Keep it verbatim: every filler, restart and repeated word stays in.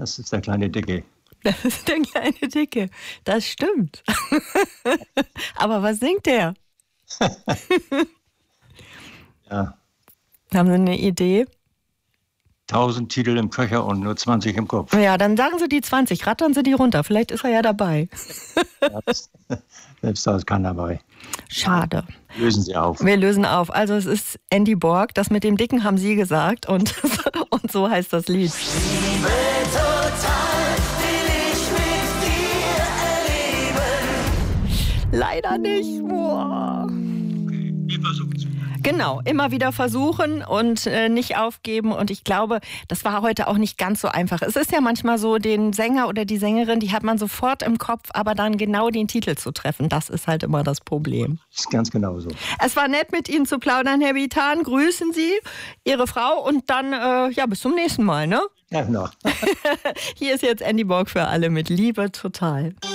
Das ist der kleine Dicke. Das ist der kleine Dicke. Das stimmt. Aber was singt der? Ja. Haben Sie eine Idee? Tausend Titel im Köcher und nur zwanzig im Kopf. Ja, dann sagen Sie die zwanzig, rattern Sie die runter. Vielleicht ist er ja dabei. Ja, das, selbst da ist keiner dabei. Schade. Lösen Sie auf. Wir lösen auf. Also es ist Andy Borg. Das mit dem Dicken haben Sie gesagt. Und, und so heißt das Lied. Liebe total will ich mit dir erleben. Leider nicht. Boah. Wir versuchen es. Genau, immer wieder versuchen und äh, nicht aufgeben. Und ich glaube, das war heute auch nicht ganz so einfach. Es ist ja manchmal so, den Sänger oder die Sängerin, die hat man sofort im Kopf, aber dann genau den Titel zu treffen, das ist halt immer das Problem. Das ist ganz genau so. Es war nett, mit Ihnen zu plaudern, Herr Bitan. Grüßen Sie Ihre Frau und dann, äh, ja, bis zum nächsten Mal, ne? Ja, genau. Hier ist jetzt Andy Borg für alle mit Liebe total.